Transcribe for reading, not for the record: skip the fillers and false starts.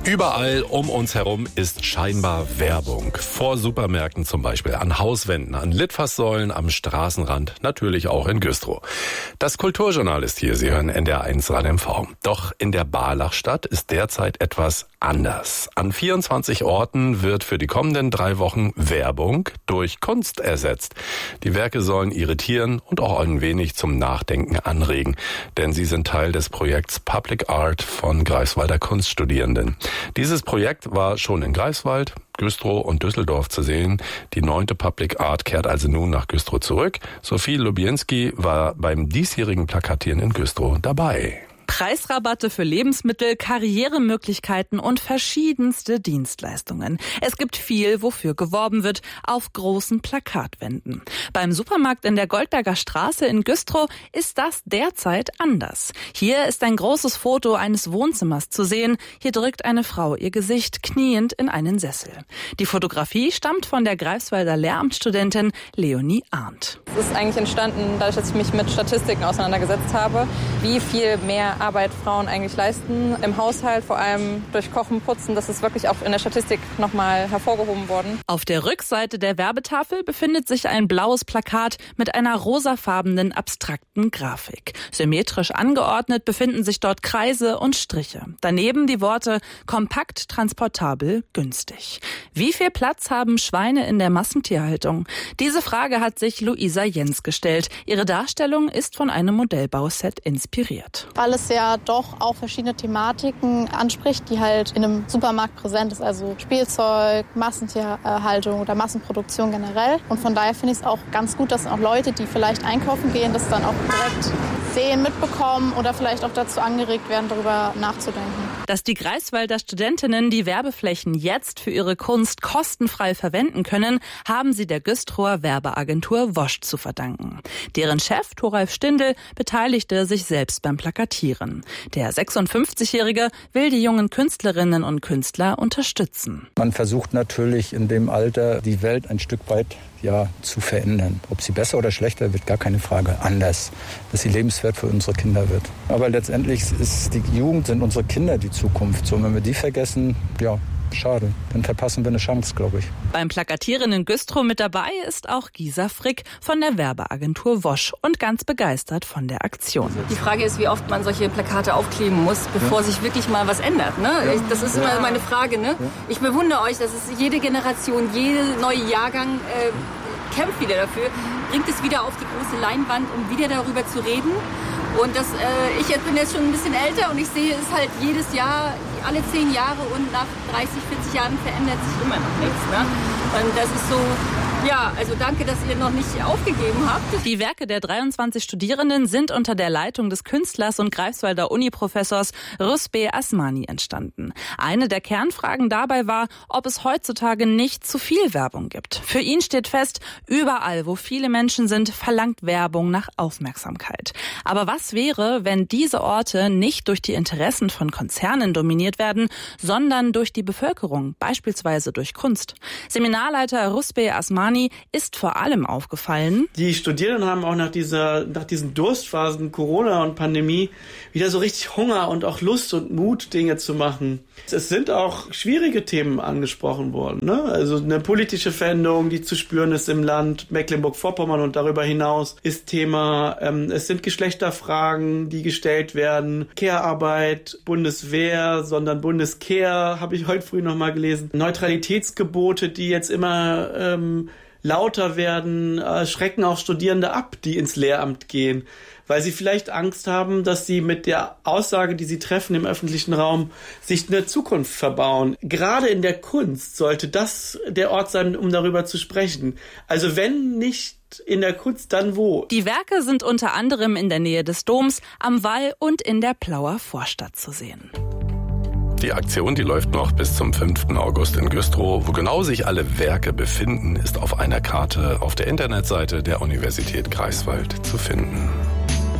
Überall um uns herum ist scheinbar Werbung. Vor Supermärkten zum Beispiel, an Hauswänden, an Litfaßsäulen, am Straßenrand, natürlich auch in Güstrow. Das Kulturjournal ist hier, Sie hören NDR1 Rhein MV. Doch in der Barlachstadt ist derzeit etwas anders. An 24 Orten wird für die kommenden 3 Wochen Werbung durch Kunst ersetzt. Die Werke sollen irritieren und auch ein wenig zum Nachdenken anregen, denn sie sind Teil des Projekts Public Art von Greifswalder Kunststudierenden. Dieses Projekt war schon in Greifswald, Güstrow und Düsseldorf zu sehen. Die 9. Public Art kehrt also nun nach Güstrow zurück. Sophie Lubienski war beim diesjährigen Plakatieren in Güstrow dabei. Preisrabatte für Lebensmittel, Karrieremöglichkeiten und verschiedenste Dienstleistungen. Es gibt viel, wofür geworben wird, auf großen Plakatwänden. Beim Supermarkt in der Goldberger Straße in Güstrow ist das derzeit anders. Hier ist ein großes Foto eines Wohnzimmers zu sehen. Hier drückt eine Frau ihr Gesicht kniend in einen Sessel. Die Fotografie stammt von der Greifswalder Lehramtsstudentin Leonie Arndt. Es ist eigentlich entstanden, dadurch, dass ich mich mit Statistiken auseinandergesetzt habe, wie viel mehr Arbeit Frauen eigentlich leisten im Haushalt, vor allem durch Kochen, Putzen. Das ist wirklich auch in der Statistik nochmal hervorgehoben worden. Auf der Rückseite der Werbetafel befindet sich ein blaues Plakat mit einer rosafarbenen abstrakten Grafik. Symmetrisch angeordnet befinden sich dort Kreise und Striche. Daneben die Worte kompakt, transportabel, günstig. Wie viel Platz haben Schweine in der Massentierhaltung? Diese Frage hat sich Luisa Jens gestellt. Ihre Darstellung ist von einem Modellbauset inspiriert. Weil es ja doch auch verschiedene Thematiken anspricht, die halt in einem Supermarkt präsent ist. Also Spielzeug, Massentierhaltung oder Massenproduktion generell. Und von daher finde ich es auch ganz gut, dass auch Leute, die vielleicht einkaufen gehen, das dann auch direkt sehen, mitbekommen oder vielleicht auch dazu angeregt werden, darüber nachzudenken. Dass die Greifswalder Studentinnen die Werbeflächen jetzt für ihre Kunst kostenfrei verwenden können, haben sie der Güstrower Werbeagentur Wosch zu verdanken. Deren Chef, Thoralf Stindl, beteiligte sich selbst beim Plakatieren. Der 56-Jährige will die jungen Künstlerinnen und Künstler unterstützen. Man versucht natürlich in dem Alter die Welt ein Stück weit zu verändern. Ob sie besser oder schlechter wird, gar keine Frage. Anders, dass sie lebenswert für unsere Kinder wird. Aber letztendlich ist die Jugend, sind unsere Kinder die Zukunft. So, wenn wir die vergessen, schade. Dann verpassen wir eine Chance, glaube ich. Beim Plakatieren in Güstrow mit dabei ist auch Gisa Frick von der Werbeagentur Wosch und ganz begeistert von der Aktion. Die Frage ist, wie oft man solche Plakate aufkleben muss, bevor sich wirklich mal was ändert. Ne? Ja. Das ist immer meine Frage. Ne? Ja. Ich bewundere euch, dass es jede Generation, jeder neue Jahrgang kämpft wieder dafür, bringt es wieder auf die große Leinwand, um wieder darüber zu reden. Und ich bin jetzt schon ein bisschen älter und ich sehe es halt jedes Jahr, alle 10 Jahre und nach 30, 40 Jahren verändert sich immer noch nichts. Ne? Und das ist so, also danke, dass ihr noch nicht aufgegeben habt. Die Werke der 23 Studierenden sind unter der Leitung des Künstlers und Greifswalder Uni-Professors Rusbe Asmani entstanden. Eine der Kernfragen dabei war, ob es heutzutage nicht zu viel Werbung gibt. Für ihn steht fest, überall, wo viele Menschen sind, verlangt Werbung nach Aufmerksamkeit. Aber was wäre, wenn diese Orte nicht durch die Interessen von Konzernen dominiert werden, sondern durch die Bevölkerung, beispielsweise durch Kunst? Seminarleiter Rusbe Asmani ist vor allem aufgefallen: Die Studierenden haben auch nach diesen Durstphasen Corona und Pandemie wieder so richtig Hunger und auch Lust und Mut, Dinge zu machen. Es sind auch schwierige Themen angesprochen worden, ne? Also eine politische Veränderung, die zu spüren ist im Land Mecklenburg-Vorpommern und darüber hinaus ist Thema. Es sind Geschlechterfragen, die gestellt werden. Care-Arbeit, Bundeswehr, sondern Bundescare, habe ich heute früh noch mal gelesen. Neutralitätsgebote, die jetzt immer lauter werden, schrecken auch Studierende ab, die ins Lehramt gehen, weil sie vielleicht Angst haben, dass sie mit der Aussage, die sie treffen im öffentlichen Raum, sich eine Zukunft verbauen. Gerade in der Kunst sollte das der Ort sein, um darüber zu sprechen. Also wenn nicht in der Kunst, dann wo? Die Werke sind unter anderem in der Nähe des Doms, am Wall und in der Plauer Vorstadt zu sehen. Die Aktion, die läuft noch bis zum 5. August in Güstrow. Wo genau sich alle Werke befinden, ist auf einer Karte auf der Internetseite der Universität Greifswald zu finden.